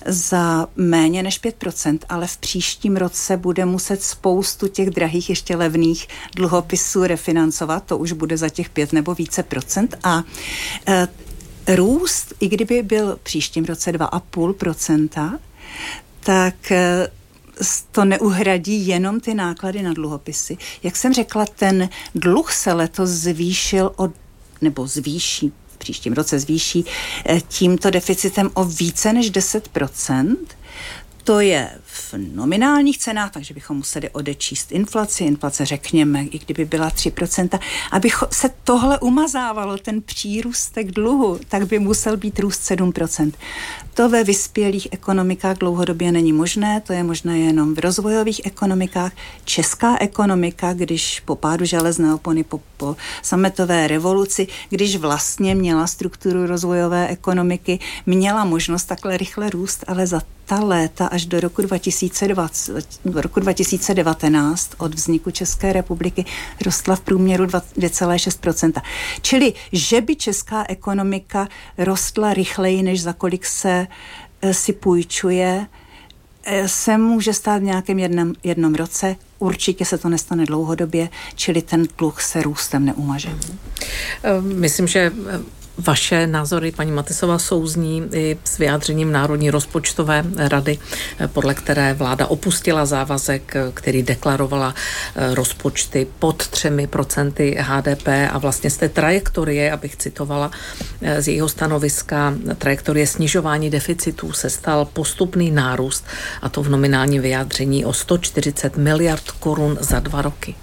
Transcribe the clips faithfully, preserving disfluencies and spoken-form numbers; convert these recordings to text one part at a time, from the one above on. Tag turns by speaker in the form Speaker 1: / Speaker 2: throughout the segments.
Speaker 1: za méně než pět procent, ale v příštím roce bude muset spoustu těch drahých, ještě levných dluhopisů refinancovat, to už bude za těch pět nebo více procent a e, růst, i kdyby byl v příštím roce dva a půl procenta, tak e, to neuhradí jenom ty náklady na dluhopisy. Jak jsem řekla, ten dluh se letos zvýšil od, nebo zvýší, v příštím roce zvýší tímto deficitem o více než deset procent. To je v nominálních cenách, takže bychom museli odečíst inflaci. Inflace řekněme, i kdyby byla tři procenta. Aby se tohle umazávalo, ten přírůstek dluhu, tak by musel být růst sedm procent. To ve vyspělých ekonomikách dlouhodobě není možné, to je možné jenom v rozvojových ekonomikách. Česká ekonomika, když po pádu železné opony, po, po sametové revoluci, když vlastně měla strukturu rozvojové ekonomiky, měla možnost takhle rychle růst, ale za ta léta až do roku dva tisíce dvacet, do roku dva tisíce devatenáct od vzniku České republiky rostla v průměru dva celá šest procenta. Čili, že by česká ekonomika rostla rychleji, než za kolik se e, si půjčuje, e, se může stát v nějakém jednom, jednom roce. Určitě se to nestane dlouhodobě, čili ten dluh se růstem neumaže.
Speaker 2: Myslím, že vaše názory, paní Matysová, souzní i s vyjádřením Národní rozpočtové rady, podle které vláda opustila závazek, který deklarovala rozpočty pod třemi procenty H D P a vlastně z té trajektorie, abych citovala z jejího stanoviska, trajektorie snižování deficitů se stal postupný nárůst, a to v nominálním vyjádření o sto čtyřicet miliard korun za dva roky.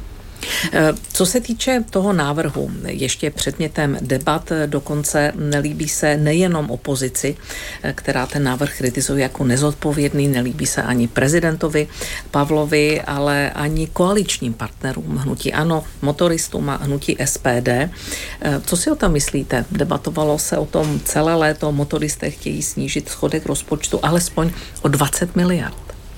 Speaker 2: Co se týče toho návrhu, ještě předmětem debat, dokonce nelíbí se nejenom opozici, která ten návrh kritizuje jako nezodpovědný, nelíbí se ani prezidentovi Pavlovi, ale ani koaličním partnerům hnutí ANO, motoristům a hnutí S P D. Co si o tom myslíte? Debatovalo se o tom celé léto, motoristé chtějí snížit schodek rozpočtu alespoň o dvacet miliard.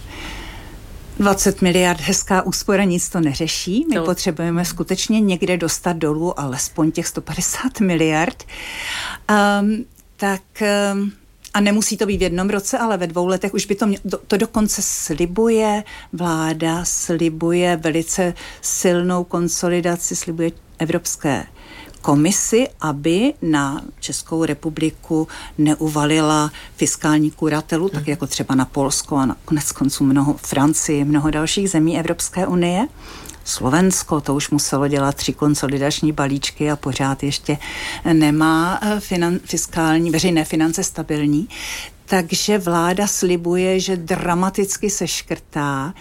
Speaker 1: dvacet miliard, hezká úspora, nic to neřeší. My to... potřebujeme skutečně někde dostat dolů alespoň těch sto padesát miliard. Um, tak um, a nemusí to být v jednom roce, ale ve dvou letech už by to, mě, to, to dokonce slibuje vláda, slibuje velice silnou konsolidaci, slibuje Evropské komisi, aby na Českou republiku neuvalila fiskální kuratelu, tak jako třeba na Polsko a na konec konců mnoho Francii, mnoho dalších zemí Evropské unie. Slovensko, to už muselo dělat tři konsolidační balíčky a pořád ještě nemá finan, fiskální, veřejné finance stabilní. Takže vláda slibuje, že dramaticky seškrtá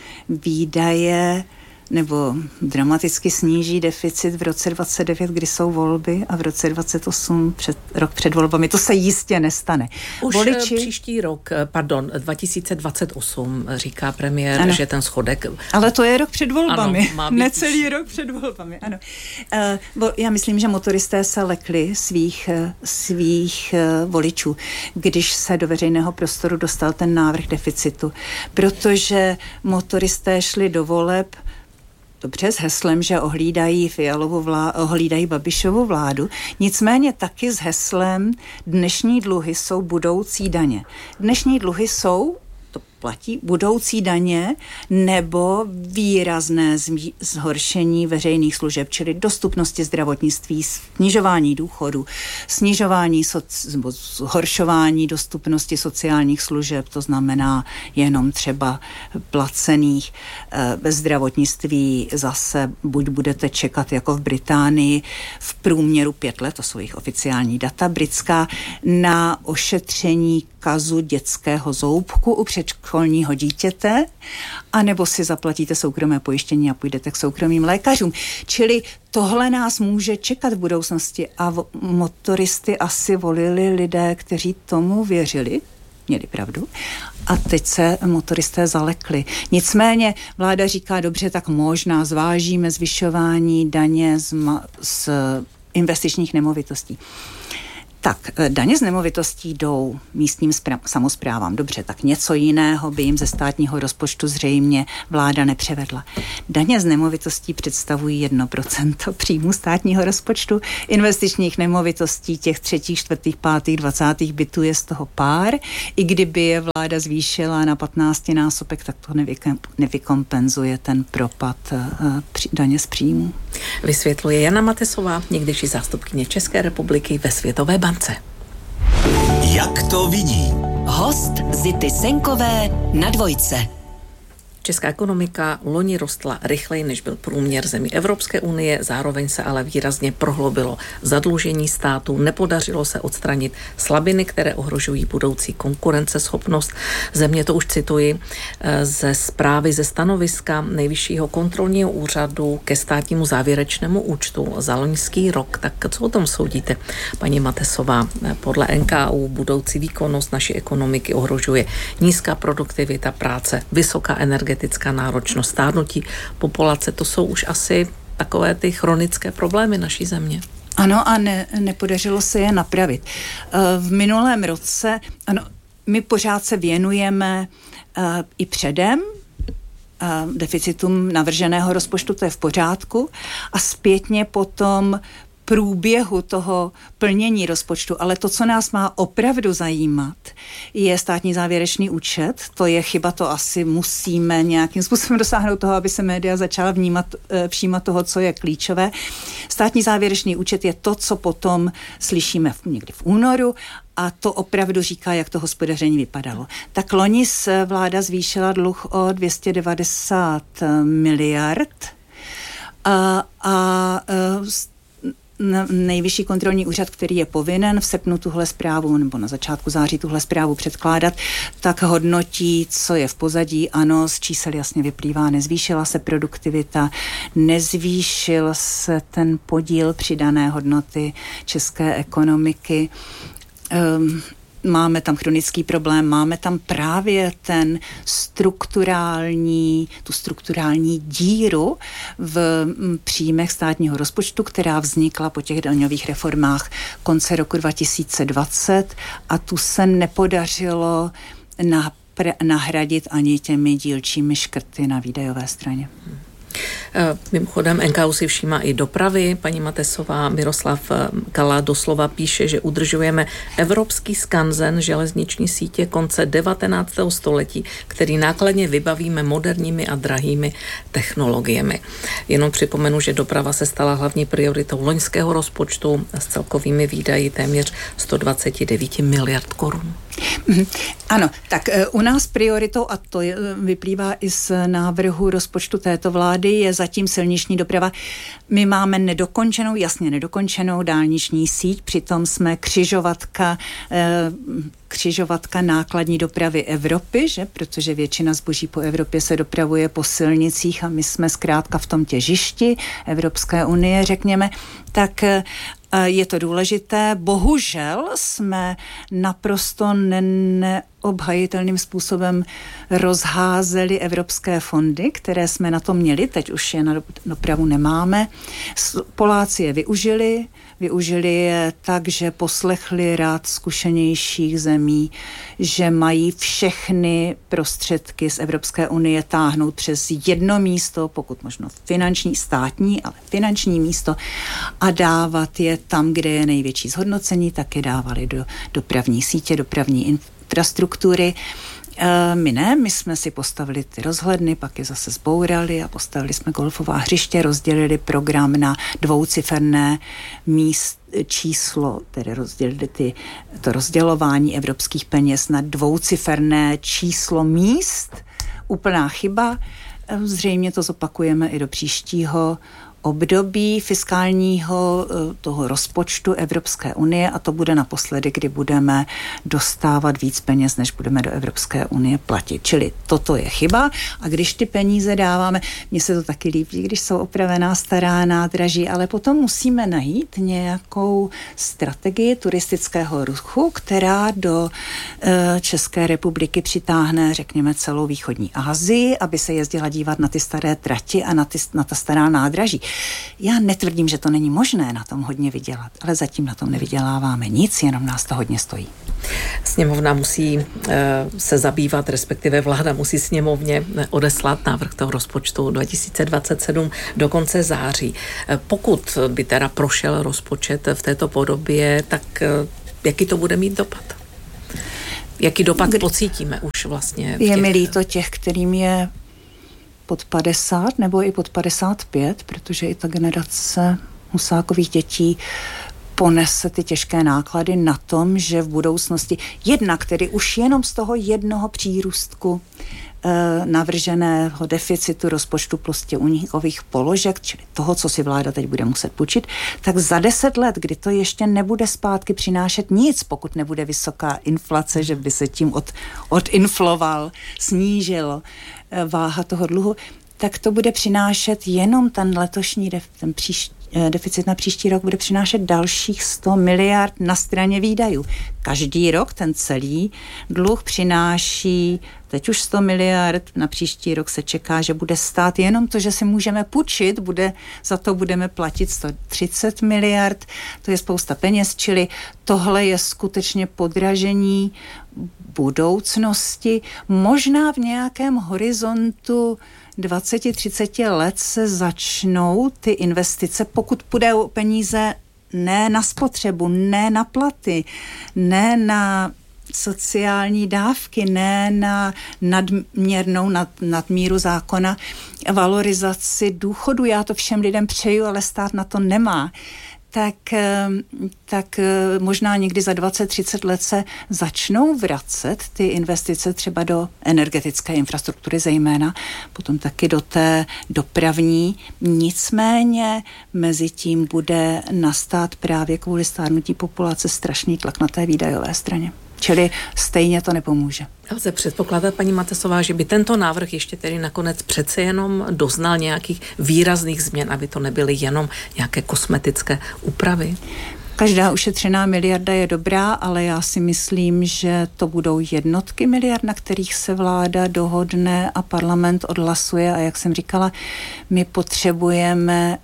Speaker 1: výdaje nebo dramaticky sníží deficit v roce dvacet devět, kdy jsou volby, a v roce dvacet osm, před, rok před volbami. To se jistě nestane.
Speaker 2: Už Voliči... příští rok, pardon, dva tisíce dvacet osm, říká premiér, ano. Že ten schodek...
Speaker 1: Ale to je rok před volbami.
Speaker 2: Ano,
Speaker 1: necelý rok před volbami, ano. Uh, já myslím, že motoristé se lekli svých, svých uh, voličů, když se do veřejného prostoru dostal ten návrh deficitu. Protože motoristé šli do voleb dobře s heslem, že ohlídají Fialovu vládu, ohlídají Babišovu vládu, nicméně taky s heslem dnešní dluhy jsou budoucí daně. Dnešní dluhy jsou, to platí, budoucí daně nebo výrazné zhoršení veřejných služeb, čili dostupnosti zdravotnictví, snižování důchodu, snižování, soc, zhoršování dostupnosti sociálních služeb, to znamená jenom třeba placených ve zdravotnictví zase buď budete čekat jako v Británii v průměru pět let, to jsou jejich oficiální data britská, na ošetření kazu dětského zoubku u předškolního dítěte, anebo si zaplatíte soukromé pojištění a půjdete k soukromým lékařům. Čili tohle nás může čekat v budoucnosti a motoristy asi volili lidé, kteří tomu věřili, měli pravdu, a teď se motoristé zalekli. Nicméně vláda říká, dobře, tak možná zvážíme zvyšování daně z, ma- z investičních nemovitostí. Tak, daně z nemovitostí jdou místním spra- samosprávám. Dobře, tak něco jiného by jim ze státního rozpočtu zřejmě vláda nepřevedla. Daně z nemovitostí představují jedno procento příjmu státního rozpočtu. Investičních nemovitostí těch třetích, čtvrtých, pátých, dvacátých bytů je z toho pár. I kdyby je vláda zvýšila na patnáctinásobek, tak to nevykom- nevykompenzuje ten propad uh, při- daně z příjmu.
Speaker 2: Vysvětluje Jana Matesová, někdejší zástupkyně České republiky ve Světové bance.
Speaker 3: Jak to vidí?
Speaker 4: Host Zity Senkové na Dvojce.
Speaker 2: Česká ekonomika loni rostla rychleji, než byl průměr zemí Evropské unie, zároveň se ale výrazně prohloubilo zadlužení státu, nepodařilo se odstranit slabiny, které ohrožují budoucí konkurenceschopnost země. To už cituji ze zprávy ze stanoviska Nejvyššího kontrolního úřadu ke státnímu závěrečnému účtu za loňský rok. Tak co o tom soudíte, paní Matesová? Podle N K U budoucí výkonnost naší ekonomiky ohrožuje nízká produktivita práce, vysoká energetická energetická náročnost, stárnutí populace, to jsou už asi takové ty chronické problémy naší země.
Speaker 1: Ano, a ne, nepodařilo se je napravit. V minulém roce, ano, my pořád se věnujeme uh, i předem uh, deficitům navrženého rozpočtu, to je v pořádku, a zpětně potom průběhu toho plnění rozpočtu, ale to, co nás má opravdu zajímat, je státní závěrečný účet. To je chyba, to asi musíme nějakým způsobem dosáhnout toho, aby se média začala vnímat, všímat toho, co je klíčové. Státní závěrečný účet je to, co potom slyšíme někdy v únoru, a to opravdu říká, jak to hospodaření vypadalo. Tak loni se vláda zvýšila dluh o dvě stě devadesát miliard a, a Nejvyšší kontrolní úřad, který je povinen v srpnu tuhle zprávu nebo na začátku září tuhle zprávu předkládat, tak hodnotí, co je v pozadí. Ano, z čísel jasně vyplývá, nezvýšila se produktivita, nezvýšil se ten podíl přidané hodnoty české ekonomiky. Um, Máme tam chronický problém, máme tam právě ten strukturální, tu strukturální díru v příjmech státního rozpočtu, která vznikla po těch daňových reformách konce roku dva tisíce dvacet a tu se nepodařilo napr- nahradit ani těmi dílčími škrty na výdajové straně.
Speaker 2: Mimochodem N K U si všímá i dopravy. Paní Matesová, Miroslav Kala doslova píše, že udržujeme evropský skanzen železniční sítě konce devatenáctého století, který nákladně vybavíme moderními a drahými technologiemi. Jenom připomenu, že doprava se stala hlavní prioritou loňského rozpočtu s celkovými výdaji téměř sto dvacet devět miliard korun.
Speaker 1: Ano, tak u nás prioritou, a to je, vyplývá i z návrhu rozpočtu této vlády, je zatím silniční doprava. My máme nedokončenou, jasně nedokončenou dálniční síť, přitom jsme křižovatka, eh, křižovatka nákladní dopravy Evropy, že? Protože většina zboží po Evropě se dopravuje po silnicích a my jsme zkrátka v tom těžišti Evropské unie, řekněme, tak je to důležité. Bohužel jsme naprosto neobhajitelným způsobem rozházeli evropské fondy, které jsme na to měli, teď už je na dopravu nemáme. Poláci je využili, využili je tak, že poslechli rád zkušenějších zemí, že mají všechny prostředky z Evropské unie táhnout přes jedno místo, pokud možno finanční, státní, ale finanční místo a dávat je tam, kde je největší zhodnocení, tak je dávali do dopravní sítě, dopravní infrastruktury. E, my ne, my jsme si postavili ty rozhledny, pak je zase zbourali a postavili jsme golfová hřiště, rozdělili program na dvouciferné míst, číslo, tedy rozdělili ty, to rozdělování evropských peněz na dvouciferné číslo míst. Úplná chyba. Zřejmě to zopakujeme i do příštího období fiskálního toho rozpočtu Evropské unie a to bude naposledy, kdy budeme dostávat víc peněz, než budeme do Evropské unie platit. Čili toto je chyba a když ty peníze dáváme, mně se to taky líbí, když jsou opravená stará nádraží, ale potom musíme najít nějakou strategii turistického ruchu, která do e, České republiky přitáhne, řekněme, celou východní Asii, aby se jezdila dívat na ty staré trati a na, ty, na ta stará nádraží. Já netvrdím, že to není možné na tom hodně vydělat, ale zatím na tom nevyděláváme nic, jenom nás to hodně stojí.
Speaker 2: Sněmovna musí e, se zabývat, respektive vláda musí sněmovně odeslat návrh toho rozpočtu dva tisíce dvacet sedm do konce září. E, pokud by teda prošel rozpočet v této podobě, tak e, jaký to bude mít dopad? Jaký dopad Kdy... pocítíme už vlastně?
Speaker 1: Je mi líto těch, kterým je pod padesát nebo i pod padesát pět, protože i ta generace Husákových dětí ponese ty těžké náklady na tom, že v budoucnosti jednak tedy už jenom z toho jednoho přírůstku e, navrženého deficitu rozpočtu prostě únikových položek, čili toho, co si vláda teď bude muset půjčit, tak za deset let, kdy to ještě nebude zpátky přinášet nic, pokud nebude vysoká inflace, že by se tím od, odinfloval, snížil e, váha toho dluhu, tak to bude přinášet jenom ten letošní, ten příští deficit na příští rok bude přinášet dalších sto miliard na straně výdajů. Každý rok ten celý dluh přináší teď už sto miliard, na příští rok se čeká, že bude stát jenom to, že si můžeme půjčit, bude, za to budeme platit sto třicet miliard, to je spousta peněz, čili tohle je skutečně podražení budoucnosti. Možná v nějakém horizontu dvacet třicet let se začnou ty investice, pokud půjde o peníze ne na spotřebu, ne na platy, ne na sociální dávky, ne na nadměrnou, nad, nadmíru zákona, valorizaci důchodu. Já to všem lidem přeju, ale stát na to nemá. Tak, tak možná někdy za dvacet třicet let se začnou vracet ty investice třeba do energetické infrastruktury zejména, potom taky do té dopravní. Nicméně mezi tím bude nastat právě kvůli stárnutí populace strašný tlak na té výdajové straně. Čili stejně to nepomůže.
Speaker 2: Lze předpokládat, paní Matesová, že by tento návrh ještě tedy nakonec přece jenom doznal nějakých výrazných změn, aby to nebyly jenom nějaké kosmetické úpravy?
Speaker 1: Každá ušetřená miliarda je dobrá, ale já si myslím, že to budou jednotky miliard, na kterých se vláda dohodne a parlament odhlasuje. A jak jsem říkala, my potřebujeme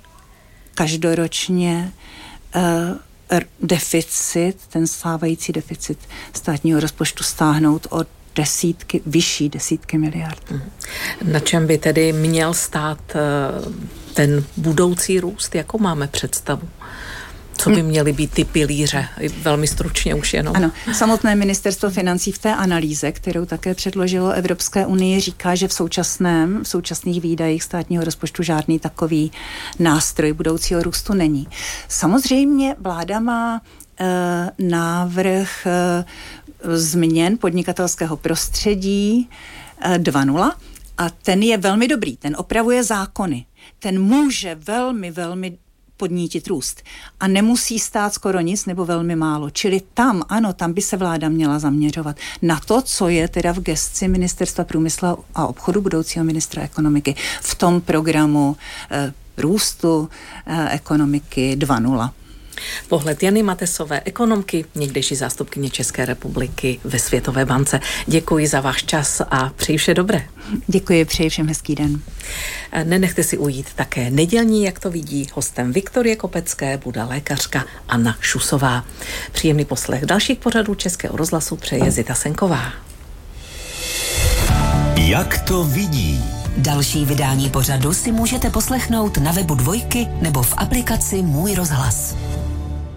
Speaker 1: každoročně uh, deficit, ten stávající deficit státního rozpočtu stáhnout o desítky, vyšší desítky miliard.
Speaker 2: Na čem by tedy měl stát ten budoucí růst? Jakou máme představu? Co by měly být ty pilíře? Velmi stručně už jenom.
Speaker 1: Ano, samotné ministerstvo financí v té analýze, kterou také předložilo Evropské unii, říká, že v současném, v současných výdajích státního rozpočtu žádný takový nástroj budoucího růstu není. Samozřejmě vláda má e, návrh e, změn podnikatelského prostředí e, dva nula a ten je velmi dobrý, ten opravuje zákony. Ten může velmi, velmi podnítit růst. A nemusí stát skoro nic nebo velmi málo. Čili tam, ano, tam by se vláda měla zaměřovat na to, co je teda v gesci Ministerstva průmyslu a obchodu budoucího ministra ekonomiky v tom programu eh, růstu eh, ekonomiky dva nula.
Speaker 2: Pohled Jany Matesové, ekonomky, někdejší zástupkyně České republiky ve Světové bance. Děkuji za váš čas a přeji vše dobré.
Speaker 1: Děkuji, přeji všem hezký den.
Speaker 2: Nenechte si ujít také nedělní, jak to vidí. Hostem Viktorie Kopecké bude lékařka Anna Šusová. Příjemný poslech dalších pořadů Českého rozhlasu přeje Zita Senková.
Speaker 3: Jak to vidí?
Speaker 4: Další vydání pořadu si můžete poslechnout na webu Dvojky nebo v aplikaci Můj rozhlas.